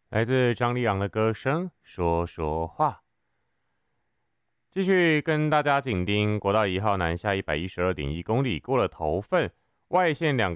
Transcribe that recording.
来自张立昂的歌声说说话。继续跟大家紧盯国道1号南下112.1公里，过了头份，外线2